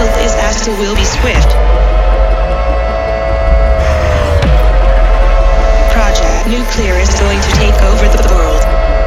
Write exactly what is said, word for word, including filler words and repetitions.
Growth is fast, it will be swift. Project Nuclear